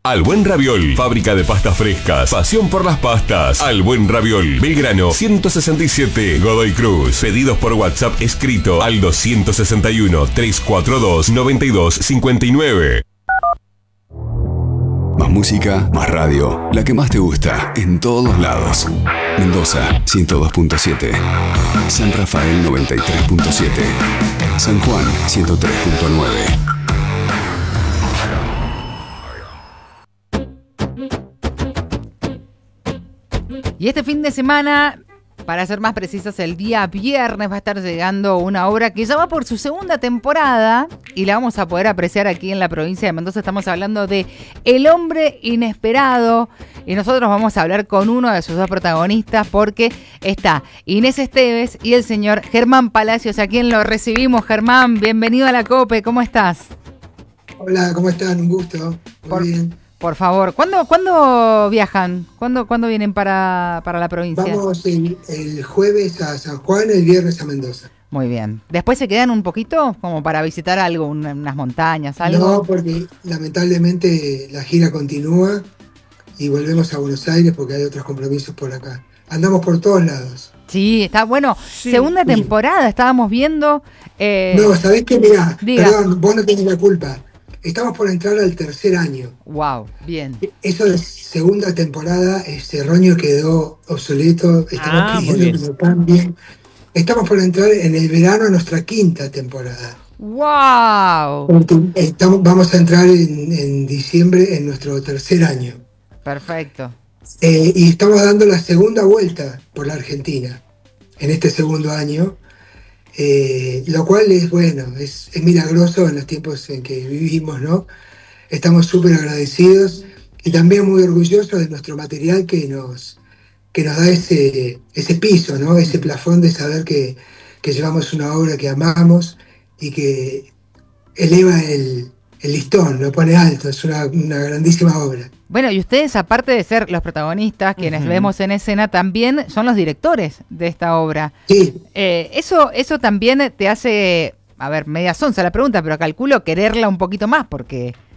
Al Buen Raviol, fábrica de pastas frescas, pasión por las pastas. Al Buen Raviol, Belgrano 167, Godoy Cruz. Pedidos por WhatsApp escrito al 261-342-9259. Más música, más radio, la que más te gusta, en todos lados. Mendoza 102.7, San Rafael 93.7, San Juan 103.9. Y este fin de semana, para ser más precisos, el día viernes va a estar llegando una obra que ya va por su segunda temporada y la vamos a poder apreciar aquí en la provincia de Mendoza. Estamos hablando de El Hombre Inesperado y nosotros vamos a hablar con uno de sus dos protagonistas porque está Inés Esteves y el señor Germán Palacios, a quien lo recibimos. Germán, bienvenido a la COPE, ¿cómo estás? Hola, ¿cómo están? Un gusto. Muy bien. Por favor, ¿cuándo viajan? ¿Cuándo vienen para la provincia? Vamos el jueves a San Juan, el viernes a Mendoza. Muy bien. ¿Después se quedan un poquito como para visitar algo, unas montañas, algo? No, porque lamentablemente la gira continúa y volvemos a Buenos Aires porque hay otros compromisos por acá. Andamos por todos lados. Sí, está bueno. Sí. Segunda temporada, estábamos viendo... No, ¿sabés qué? Mirá, perdón, vos no tenés la culpa. Estamos por entrar al tercer año. Wow, bien. Eso de segunda temporada, ese erróneo quedó obsoleto. Estamos pidiendo que lo cambien. Estamos por entrar en el verano a nuestra quinta temporada. ¡Wow! Vamos a entrar en diciembre en nuestro tercer año. Perfecto. Y estamos dando la segunda vuelta por la Argentina en este segundo año. Lo cual es bueno, es milagroso en los tiempos en que vivimos, ¿no? Estamos súper agradecidos y también muy orgullosos de nuestro material que nos da ese piso, ¿no? Ese plafón de saber que llevamos una obra que amamos y que eleva el listón, lo pone alto, es una grandísima obra. Bueno, y ustedes, aparte de ser los protagonistas, quienes vemos en escena, también son los directores de esta obra. Sí. Eso también te hace, a ver, media sonsa la pregunta, pero calculo quererla un poquito más, porque